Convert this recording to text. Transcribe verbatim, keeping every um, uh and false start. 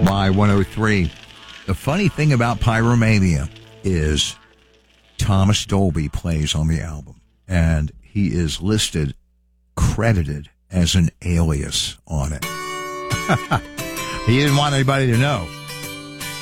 Y one oh three. The funny thing about Pyromania is Thomas Dolby plays on the album, and he is listed, credited as an alias on it. He didn't want anybody to know.